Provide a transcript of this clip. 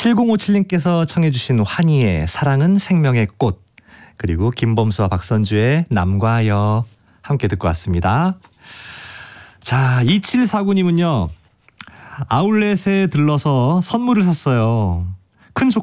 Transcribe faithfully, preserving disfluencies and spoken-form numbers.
칠공오칠님께서 청해 주신 환희의 사랑은 생명의 꽃, 그리고 김범수와 박선주의 남과 여 함께 듣고 왔습니다. 자, 이칠사구님은요. 아울렛에 들러서 선물을 샀어요. 큰 조카